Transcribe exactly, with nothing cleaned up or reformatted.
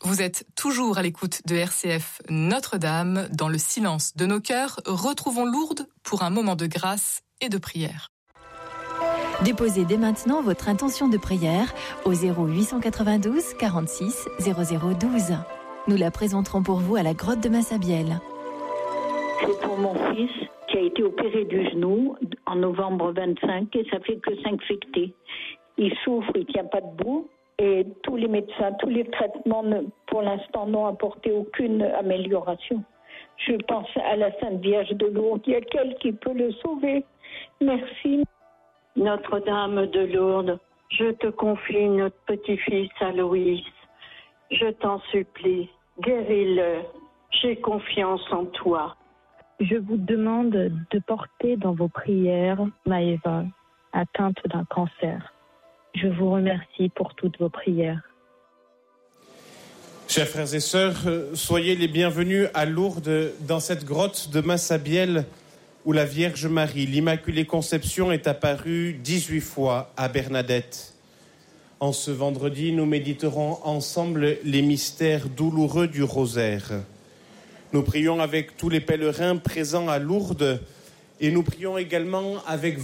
Vous êtes toujours à l'écoute de R C F Notre-Dame. Dans le silence de nos cœurs, retrouvons Lourdes pour un moment de grâce et de prière. Déposez dès maintenant votre intention de prière au zéro huit cent quatre-vingt-douze quarante-six zéro zéro douze. Nous la présenterons pour vous à la grotte de Massabielle. C'est pour mon fils qui a été opéré du genou en novembre vingt-cinq et ça fait que s'infecter. Il souffre, il ne tient pas debout. Et tous les médecins, tous les traitements, ne, pour l'instant, n'ont apporté aucune amélioration. Je pense à la Sainte Vierge de Lourdes. Il y a qu'elle qui peut le sauver. Merci. Notre-Dame de Lourdes, je te confie notre petit-fils Aloïs. Je t'en supplie, guéris-le. J'ai confiance en toi. Je vous demande de porter dans vos prières Maëva, atteinte d'un cancer. Je vous remercie pour toutes vos prières. Chers frères et sœurs, soyez les bienvenus à Lourdes, dans cette grotte de Massabielle où la Vierge Marie, l'Immaculée Conception, est apparue dix-huit fois à Bernadette. En ce vendredi, nous méditerons ensemble les mystères douloureux du rosaire. Nous prions avec tous les pèlerins présents à Lourdes et nous prions également avec